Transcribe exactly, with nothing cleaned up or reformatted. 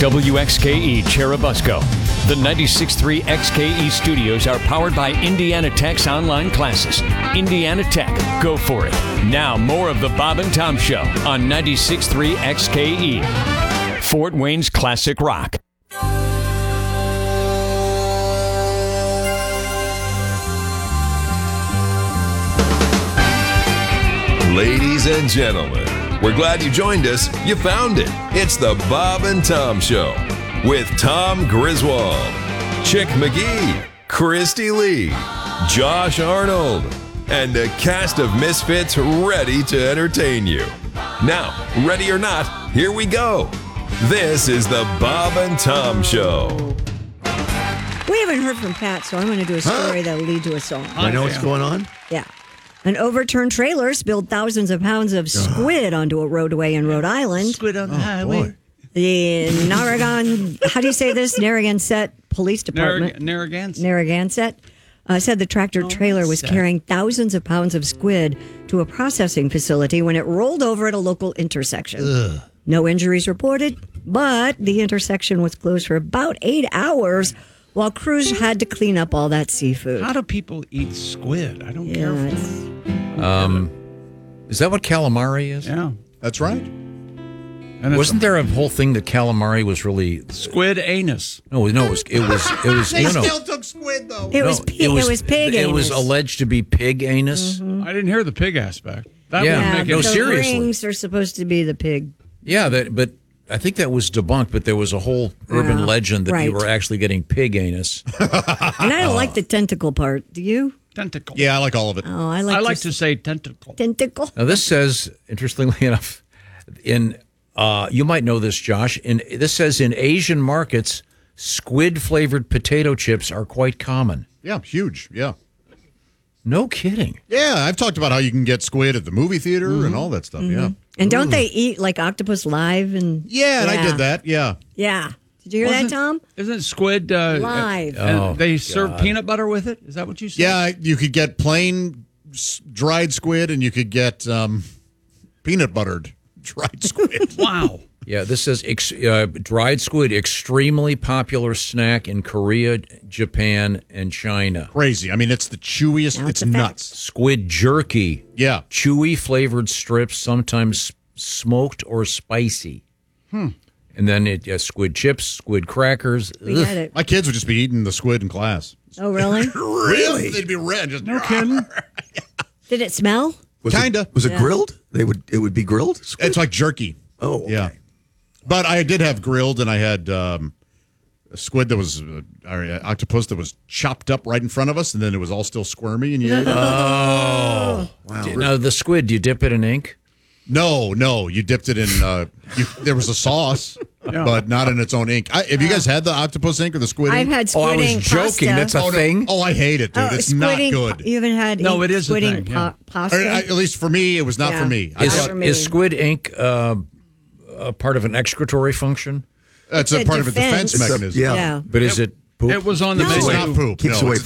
W X K E Cherubusco. The ninety-six point three X K E studios are powered by Indiana Tech's online classes. Indiana Tech, go for it. Now, more of the Bob and Tom Show on ninety-six point three X K E. Fort Wayne's classic rock. Ladies and gentlemen, we're glad you joined us. You found it. It's the Bob and Tom Show with Tom Griswold, Chick McGee, Christy Lee, Josh Arnold, and a cast of misfits ready to entertain you. Now, ready or not, here we go. This is the Bob and Tom Show. We haven't heard from Pat, so I'm going to do a story huh? that'll lead to a song. I know what's going on? Yeah. An overturned trailer spilled thousands of pounds of squid onto a roadway in Rhode Island. Squid on the oh, highway. Boy. The Narragansett, how do you say this? Narragansett Police Department. Narragansett. Narragansett uh, said the tractor trailer was carrying thousands of pounds of squid to a processing facility when it rolled over at a local intersection. Ugh. No injuries reported, but the intersection was closed for about eight hours while crews had to clean up all that seafood. How do people eat squid? I don't yeah, care. For um, is that what calamari is? Yeah. That's right. And Wasn't there a whole thing that calamari was really squid anus? No, no, it was it was it was. they no, still no. took squid though. It, no, was, pig, it was it was pig. It anus. was alleged to be pig anus. Mm-hmm. I didn't hear the pig aspect. That yeah, would make no, it the seriously. rings are supposed to be the pig. Yeah, that, but I think that was debunked. But there was a whole urban yeah, legend that right. you were actually getting pig anus. And I don't like the tentacle part. Do you? Tentacle. Yeah, I like all of it. Oh, I like. I to like to say tentacle. Tentacle. Now this says, interestingly enough, in uh, you might know this, Josh. In this says in Asian markets, squid flavored potato chips are quite common. Yeah, huge. Yeah. No kidding. Yeah, I've talked about how you can get squid at the movie theater mm-hmm. and all that stuff. Mm-hmm. Yeah. And don't Ooh. they eat like octopus live? And yeah, and yeah. I did that. Yeah. Yeah. Did you hear Wasn't, that, Tom? Isn't squid uh, live? Uh, oh, they serve God. peanut butter with it. Is that what you said? Yeah, you could get plain dried squid, and you could get um, peanut buttered dried squid. Wow. Yeah, this says ex- uh, dried squid, extremely popular snack in Korea, Japan, and China. Crazy. I mean, it's the chewiest. Now it's it's nuts. Squid jerky. Yeah. Chewy flavored strips, sometimes smoked or spicy. Hmm. And then it uh, squid chips, squid crackers. We get it. My kids would just be eating the squid in class. Oh, really? Really? They'd be red. Just no kidding. Did it smell? Was Kinda. It, was it yeah. grilled? They would. It would be grilled. Squid? It's like jerky. Oh, okay. Yeah. But I did have grilled, and I had um, a squid that was, uh, or uh, octopus that was chopped up right in front of us, and then it was all still squirmy, and you ate it. Oh. Wow. Now, the squid, do you dip it in ink? No, no. You dipped it in, uh, you, there was a sauce, yeah. but not in its own ink. I, have you guys had the octopus ink or the squid I've ink? had squid Oh, I was ink joking. pasta. That's a oh, thing? No. Oh, I hate it, dude. Oh, it's squid not ink, good. You haven't had No, ink, it is a squid thing, ink yeah. pa- pasta? Or, I, at least for me, it was not Yeah. for me. I Is, thought, for me. is squid ink uh, a part of an excretory function? that's It's a a part of a defense. defense It's a- mechanism. yeah. Yeah. But is it poop? It was on the It's menu. not poop. Keeps no, away it's